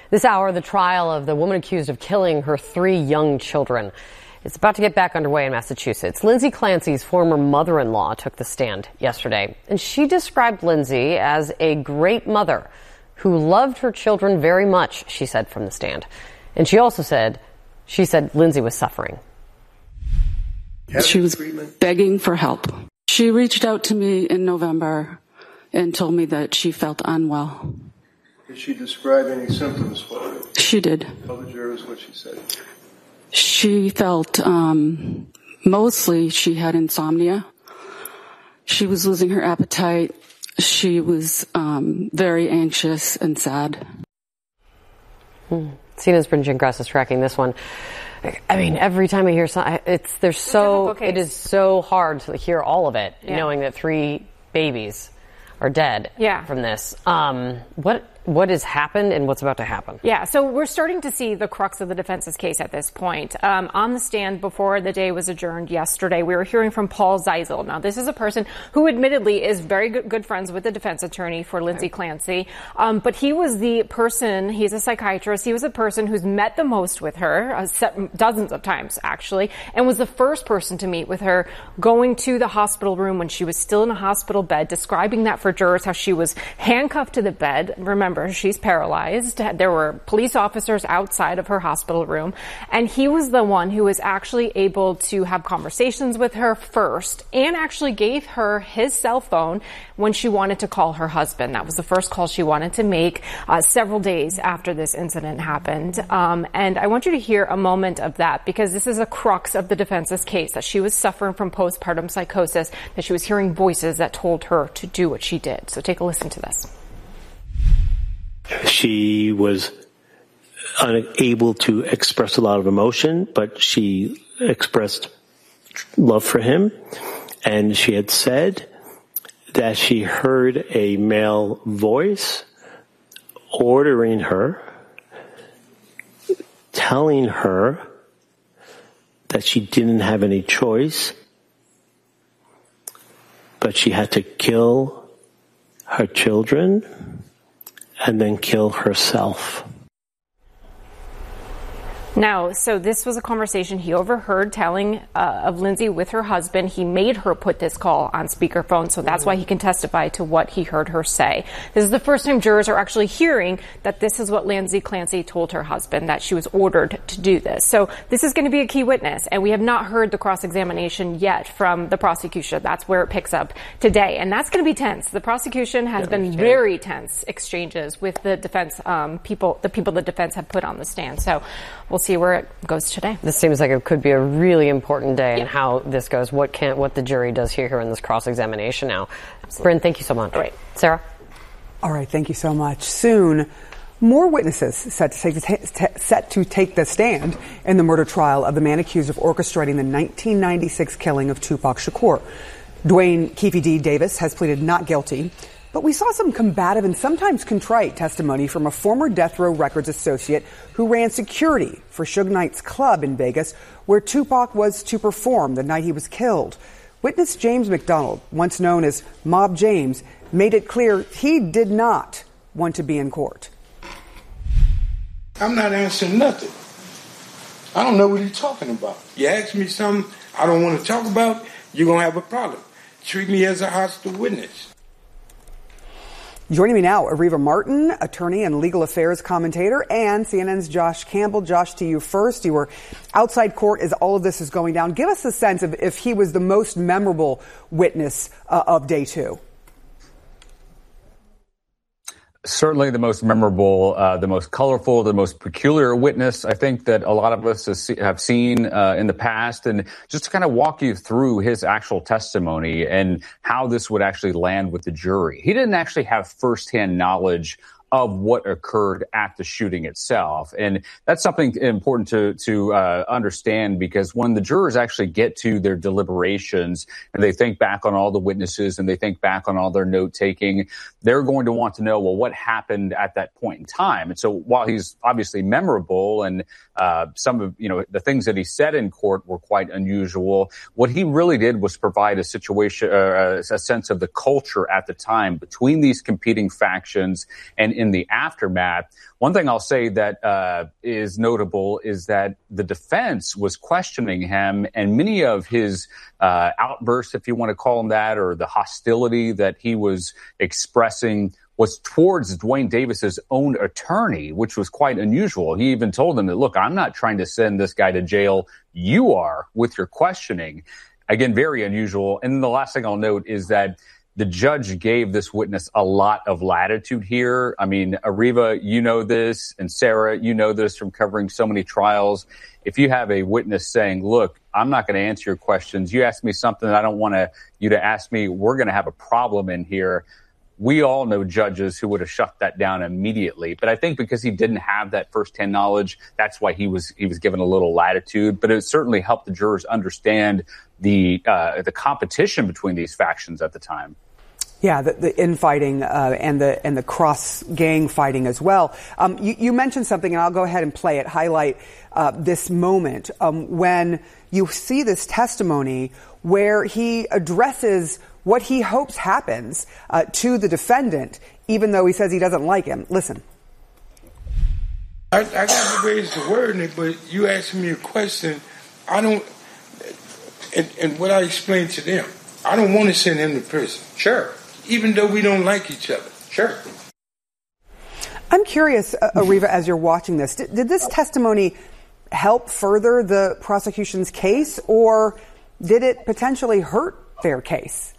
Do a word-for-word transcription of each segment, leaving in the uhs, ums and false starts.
This hour, the trial of the woman accused of killing her three young children. It's about to get back underway in Massachusetts. Lindsay Clancy's former mother-in-law took the stand yesterday, and she described Lindsay as a great mother who loved her children very much, she said from the stand. And she also said, she said Lindsay was suffering. She was begging for help. She reached out to me in November and told me that she felt unwell. Did she describe any symptoms for you? She did. Tell the jurors what she said. She felt, um, mostly she had insomnia. She was losing her appetite. She was um, very anxious and sad. Hmm. Sina's Gingras is tracking this one. I mean, every time I hear something, it's there's so it is so hard to hear all of it, yeah. knowing that three babies are dead yeah. from this. Um, what what has happened and what's about to happen? Yeah, so we're starting to see the crux of the defense's case at this point. Um, on the stand before the day was adjourned yesterday, we were hearing from Paul Zeisel. Now, this is a person who admittedly is very good, good friends with the defense attorney for Lindsay Clancy. Um, but he was the person, he's a psychiatrist, he was a person who's met the most with her, uh, dozens of times actually, and was the first person to meet with her going to the hospital room when she was still in a hospital bed, describing that for jurors, how she was handcuffed to the bed. Remember, she's paralyzed. There were police officers outside of her hospital room. And he was the one who was actually able to have conversations with her first and actually gave her his cell phone when she wanted to call her husband. That was the first call she wanted to make uh, several days after this incident happened. Um, and I want you to hear a moment of that because this is a crux of the defense's case, that she was suffering from postpartum psychosis, that she was hearing voices that told her to do what she did. So take a listen to this. She was unable to express a lot of emotion, but she expressed love for him. And she had said that she heard a male voice ordering her, telling her that she didn't have any choice, but she had to kill her children and then kill herself. Now, so this was a conversation he overheard telling uh, of Lindsay with her husband. He made her put this call on speakerphone, so that's why he can testify to what he heard her say. This is the first time jurors are actually hearing that this is what Lindsay Clancy told her husband, that she was ordered to do this. So this is going to be a key witness, and we have not heard the cross-examination yet from the prosecution. That's where it picks up today, and that's going to be tense. The prosecution has yeah, been very tense exchanges with the defense um, people, the people the defense have put on the stand. So we'll see where it goes today. This seems like it could be a really important day yeah. in how this goes, what can what the jury does here, here in this cross-examination now. Bryn, thank you so much. All right. Sarah? All right, thank you so much. Soon, more witnesses set to, take the, set to take the stand in the murder trial of the man accused of orchestrating the nineteen ninety-six killing of Tupac Shakur. Dwayne Keefe D. Davis has pleaded not guilty. But we saw some combative and sometimes contrite testimony from a former Death Row Records associate who ran security for Suge Knight's club in Vegas, where Tupac was to perform the night he was killed. Witness James McDonald, once known as Mob James, made it clear he did not want to be in court. I'm not answering nothing. I don't know what he's talking about. You ask me something I don't want to talk about, you're going to have a problem. Treat me as a hostile witness. Joining me now, Areva Martin, attorney and legal affairs commentator, and C N N's Josh Campbell. Josh, to you first. You were outside court as all of this is going down. Give us a sense of if he was the most memorable witness uh, of day two. Certainly the most memorable, uh, the most colorful, the most peculiar witness I think that a lot of us have seen uh, in the past. And just to kind of walk you through his actual testimony and how this would actually land with the jury. He didn't actually have firsthand knowledge of what occurred at the shooting itself. And that's something important to, to uh, understand, because when the jurors actually get to their deliberations and they think back on all the witnesses and they think back on all their note taking, they're going to want to know, well, what happened at that point in time? And so while he's obviously memorable and uh, some of, you know, the things that he said in court were quite unusual, what he really did was provide a situation, uh, a sense of the culture at the time between these competing factions and in the aftermath. One thing I'll say that uh, is notable is that the defense was questioning him, and many of his uh, outbursts, if you want to call them that, or the hostility that he was expressing was towards Duane Davis's own attorney, which was quite unusual. He even told him that, look, I'm not trying to send this guy to jail. You are with your questioning. Again, very unusual. And the last thing I'll note is that the judge gave this witness a lot of latitude here. I mean, Areva, you know this, and Sarah, you know this from covering so many trials. If you have a witness saying, look, I'm not going to answer your questions. You ask me something that I don't want to, you to ask me, we're going to have a problem in here. We all know judges who would have shut that down immediately. But I think because he didn't have that firsthand knowledge, that's why he was he was given a little latitude. But it certainly helped the jurors understand the uh, the competition between these factions at the time. Yeah, the, the infighting uh, and the and the cross gang fighting as well. Um, you, you mentioned something, and I'll go ahead and play it. Highlight uh, this moment um, when you see this testimony where he addresses what he hopes happens uh, to the defendant, even though he says he doesn't like him. Listen. I, I got to raise the word in it, but you asked me a question. I don't, and, and what I explained to them, I don't want to send him to prison. Sure. Even though we don't like each other. Sure. I'm curious, uh, Areva, as you're watching this, did, did this testimony help further the prosecution's case, or did it potentially hurt their case?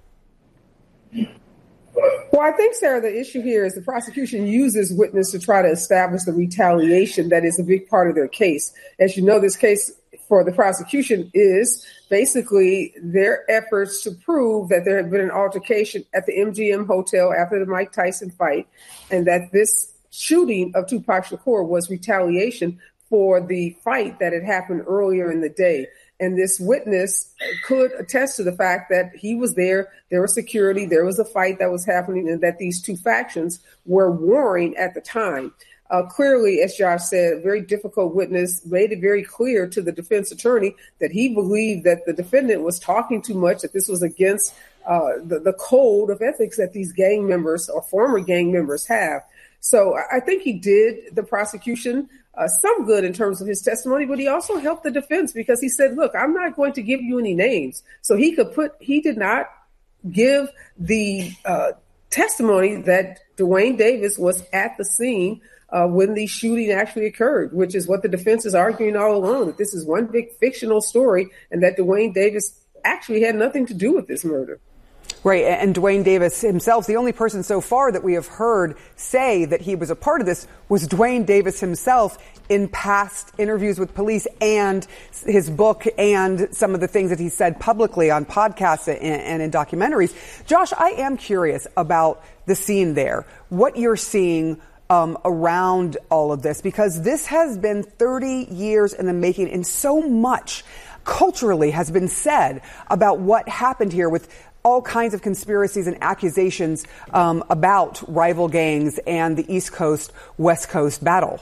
Well, I think, Sarah, the issue here is the prosecution uses witness to try to establish the retaliation that is a big part of their case. As you know, this case for the prosecution is basically their efforts to prove that there had been an altercation at the M G M Hotel after the Mike Tyson fight, and that this shooting of Tupac Shakur was retaliation for the fight that had happened earlier in the day. And this witness could attest to the fact that he was there, there was security, there was a fight that was happening, and that these two factions were warring at the time. Uh, clearly, as Josh said, a very difficult witness made it very clear to the defense attorney that he believed that the defendant was talking too much, that this was against uh, the, the code of ethics that these gang members or former gang members have. So I think he did the prosecution uh, some good in terms of his testimony, but he also helped the defense because he said, look, I'm not going to give you any names. So he could put, he did not give the uh, testimony that Duane Davis was at the scene uh, when the shooting actually occurred, which is what the defense is arguing all along, that this is one big fictional story and that Duane Davis actually had nothing to do with this murder. Right, and Duane Davis himself, the only person so far that we have heard say that he was a part of this was Duane Davis himself in past interviews with police and his book and some of the things that he said publicly on podcasts and, and in documentaries. Josh, I am curious about the scene there, what you're seeing um, around all of this, because this has been thirty years in the making, and so much culturally has been said about what happened here with all kinds of conspiracies and accusations um, about rival gangs and the East Coast, West Coast battle.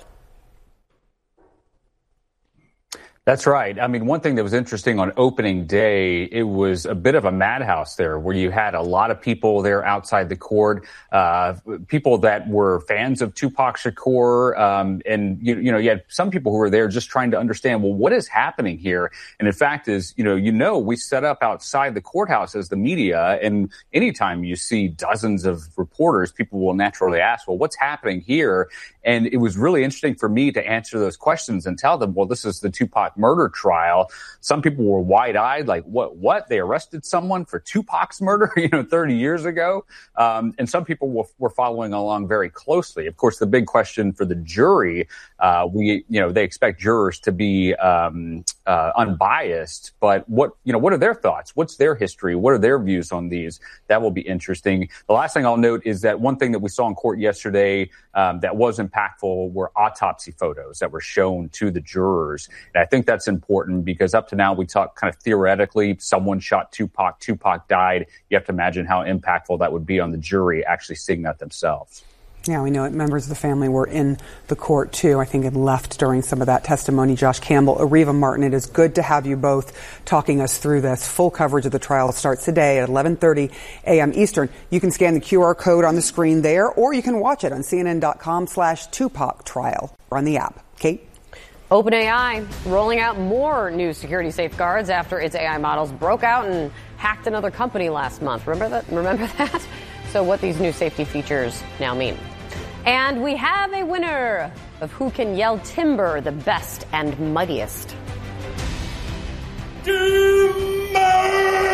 That's right. I mean, one thing that was interesting on opening day, it was a bit of a madhouse there where you had a lot of people there outside the court, uh, people that were fans of Tupac Shakur. Um, and, you, you know, you had some people who were there just trying to understand, well, what is happening here? And in fact is, you know, you know, we set up outside the courthouse as the media. And anytime you see dozens of reporters, people will naturally ask, well, what's happening here? And it was really interesting for me to answer those questions and tell them, well, this is the Tupac murder trial. Some people were wide-eyed, like, what, what? They arrested someone for Tupac's murder, you know, thirty years ago? Um, and some people were, were following along very closely. Of course, the big question for the jury, uh, we, you know, they expect jurors to be um, uh, unbiased, but what, you know, what are their thoughts? What's their history? What are their views on these? That will be interesting. The last thing I'll note is that one thing that we saw in court yesterday um, that was impactful were autopsy photos that were shown to the jurors. And I think that's important because up to now we talk kind of theoretically, someone shot Tupac, Tupac died. You have to imagine how impactful that would be on the jury actually seeing that themselves. Yeah, we know it. Members of the family were in the court, too, I think, and left during some of that testimony. Josh Campbell, Areva Martin, it is good to have you both talking us through this. Full coverage of the trial starts today at eleven thirty a.m. Eastern. You can scan the Q R code on the screen there, or you can watch it on cnn.com slash Tupac trial or on the app. Kate? OpenAI rolling out more new security safeguards after its A I models broke out and hacked another company last month. Remember that? Remember that? So what these new safety features now mean. And we have a winner of Who Can Yell Timber the Best and Mightiest. Timber!